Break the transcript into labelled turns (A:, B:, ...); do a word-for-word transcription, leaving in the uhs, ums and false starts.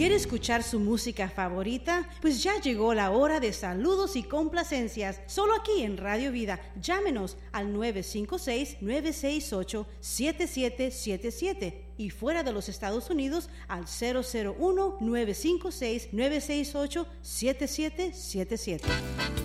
A: ¿Quiere escuchar su música favorita? Pues ya llegó la hora de saludos y complacencias, solo aquí en Radio Vida. Llámenos al nueve cinco seis, nueve seis ocho, siete siete siete siete y fuera de los Estados Unidos al cero cero uno, nueve cinco seis, nueve seis ocho, siete siete siete siete.